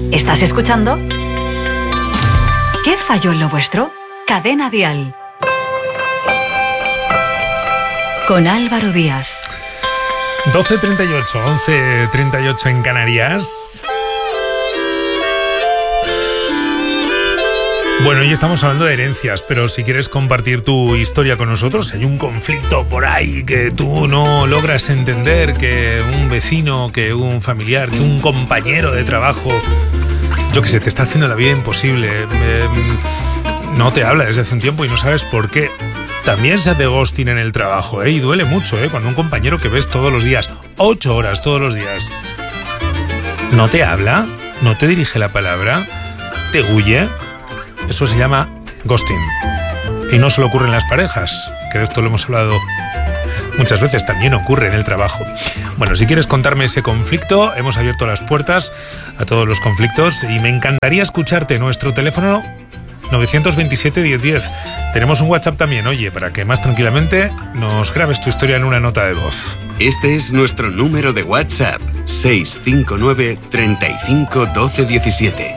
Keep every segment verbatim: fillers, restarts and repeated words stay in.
¿Estás escuchando? ¿Qué falló en lo vuestro? Cadena Dial. Con Álvaro Díaz. doce treinta y ocho, once treinta y ocho en Canarias. Bueno, hoy estamos hablando de herencias, pero si quieres compartir tu historia con nosotros, si hay un conflicto por ahí que tú no logras entender, que un vecino, que un familiar, que un compañero de trabajo, yo que sé, te está haciendo la vida imposible, eh, no te habla desde hace un tiempo y no sabes por qué. También se hace ghosting en el trabajo, ¿eh? Y duele mucho, ¿eh? Cuando un compañero que ves todos los días, ocho horas todos los días, no te habla, no te dirige la palabra, te huye. Eso se llama ghosting. Y no solo ocurre en las parejas, que de esto lo hemos hablado muchas veces, también ocurre en el trabajo. Bueno, si quieres contarme ese conflicto, hemos abierto las puertas a todos los conflictos y me encantaría escucharte. Nuestro teléfono nueve dos siete, diez diez. Tenemos un WhatsApp también, oye, para que más tranquilamente nos grabes tu historia en una nota de voz. Este es nuestro número de WhatsApp, seis cinco nueve, treinta y cinco, doce diecisiete.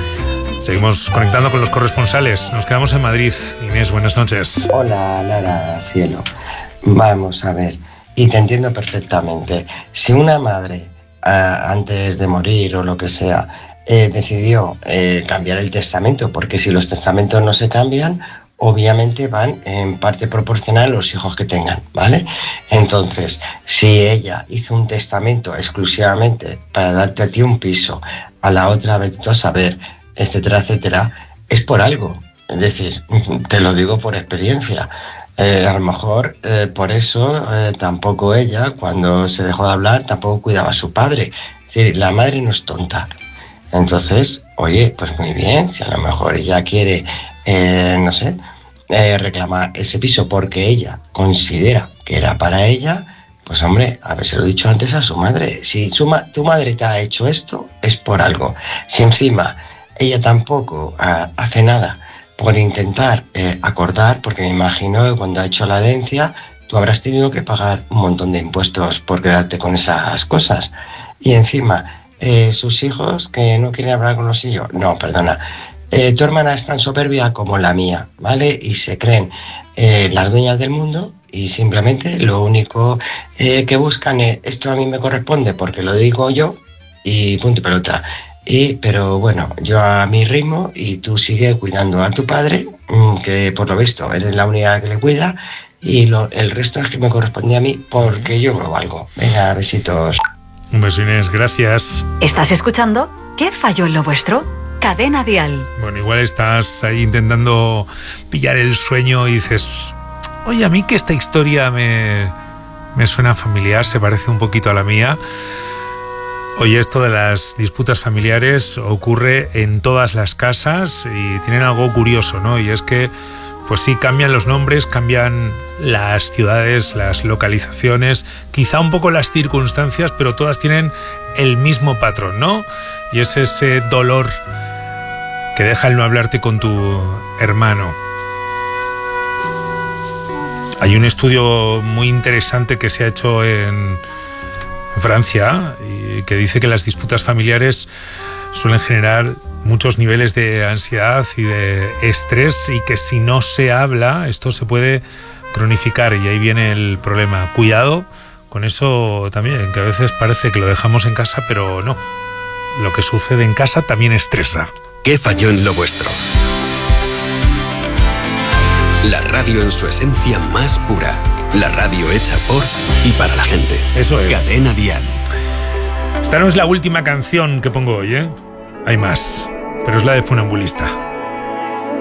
Seguimos conectando con los corresponsales. Nos quedamos en Madrid. Inés, buenas noches. Hola, Lara, cielo. Vamos a ver, y te entiendo perfectamente. Si una madre, uh, antes de morir o lo que sea, eh, decidió eh, cambiar el testamento, porque si los testamentos no se cambian, obviamente van en parte proporcional a los hijos que tengan, ¿vale? Entonces, si ella hizo un testamento exclusivamente para darte a ti un piso, a la otra, vete tú a saber, etcétera, etcétera, es por algo. Es decir, te lo digo por experiencia. Eh, a lo mejor eh, por eso eh, tampoco ella, cuando se dejó de hablar, tampoco cuidaba a su padre. Es decir, la madre no es tonta. Entonces, oye, pues muy bien, si a lo mejor ella quiere, eh, no sé, eh, reclamar ese piso porque ella considera que era para ella, pues hombre, habérselo dicho antes a su madre. Si su ma- tu madre te ha hecho esto, es por algo. Si encima ella tampoco uh, hace nada por intentar eh, acordar, porque me imagino que cuando ha hecho la herencia tú habrás tenido que pagar un montón de impuestos por quedarte con esas cosas. Y encima, eh, sus hijos que no quieren hablar con los hijos. No, perdona. Eh, tu hermana es tan soberbia como la mía, ¿vale? Y se creen eh, las dueñas del mundo y simplemente lo único eh, que buscan es esto a mí me corresponde porque lo digo yo y punto y pelota. Y, pero bueno, yo a mi ritmo y tú sigues cuidando a tu padre, que por lo visto eres la única que le cuida, y lo, el resto es que me corresponde a mí porque yo lo valgo. Venga, besitos. Un beso, Inés, gracias. ¿Estás escuchando? ¿Qué falló en lo vuestro? Cadena Dial. Bueno, igual estás ahí intentando pillar el sueño y dices, oye, a mí que esta historia me, me suena familiar, se parece un poquito a la mía. Oye, esto de las disputas familiares ocurre en todas las casas y tienen algo curioso, ¿no? Y es que, pues sí, cambian los nombres, cambian las ciudades, las localizaciones, quizá un poco las circunstancias, pero todas tienen el mismo patrón, ¿no? Y es ese dolor que deja el no hablarte con tu hermano. Hay un estudio muy interesante que se ha hecho en Francia y que dice que las disputas familiares suelen generar muchos niveles de ansiedad y de estrés y que si no se habla esto se puede cronificar y ahí viene el problema. Cuidado con eso también, que a veces parece que lo dejamos en casa, pero no. Lo que sucede en casa también estresa. ¿Qué falló en lo vuestro? La radio en su esencia más pura. La radio hecha por y para la gente. Eso es. Cadena Dial. Esta no es la última canción que pongo hoy, ¿eh? Hay más, pero es la de Funambulista.